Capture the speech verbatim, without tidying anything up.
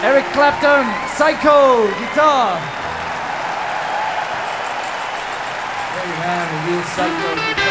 Eric Clapton, Psycho, guitar. There you have it, real Psycho guitar.